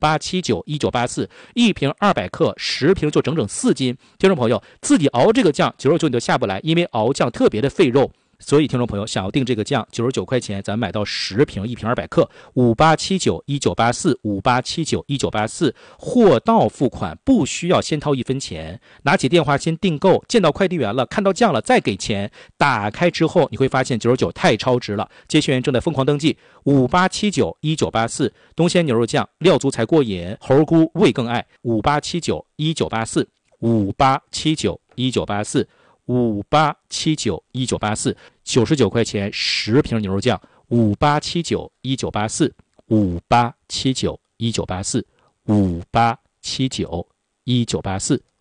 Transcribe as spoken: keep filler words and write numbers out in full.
八七九一九八四，一瓶二百克，十瓶就整整四斤。听众朋友，自己熬这个酱九十九你都下不来，因为熬酱特别的费肉。所以听众朋友想要订这个酱九十九块钱，咱买到十瓶，一瓶二百克，五八七九一九八四，五八七九一九八四，货到付款，不需要先掏一分钱，拿起电话先订购，见到快递员了，看到酱了再给钱，打开之后你会发现九十九太超值了。接线员正在疯狂登记，五八七九一九八四，东鲜牛肉酱料足才过瘾，猴菇味更爱，五八七九一九八四，五八七九一九八四，五八七九一九八四，九十九块钱十瓶牛肉酱，五八七九一九八四，五八七九一九八四，五八七九一九八四。